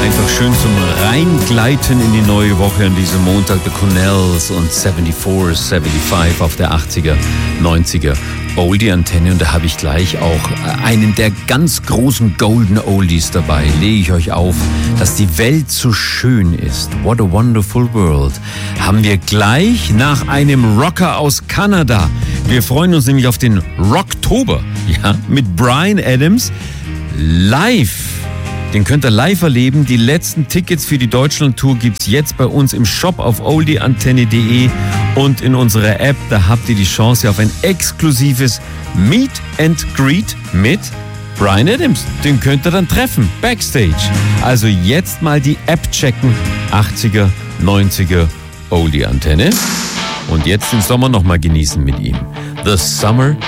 Einfach schön zum Reingleiten in die neue Woche an diesem Montag. The Cornells und 74, 75 auf der 80er, 90er Oldie-Antenne. Und da habe ich gleich auch einen der ganz großen Golden Oldies dabei. Lege ich euch auf, dass die Welt so schön ist. What a wonderful world. Haben wir gleich nach einem Rocker aus Kanada. Wir freuen uns nämlich auf den Rocktober, ja, mit Bryan Adams live. Den könnt ihr live erleben. Die letzten Tickets für die Deutschland-Tour gibt's jetzt bei uns im Shop auf oldieantenne.de und in unserer App. Da habt ihr die Chance auf ein exklusives Meet and Greet mit Bryan Adams. Den könnt ihr dann treffen, Backstage. Also jetzt mal die App checken. 80er, 90er Oldie-Antenne. Und jetzt den Sommer nochmal genießen mit ihm. The Summer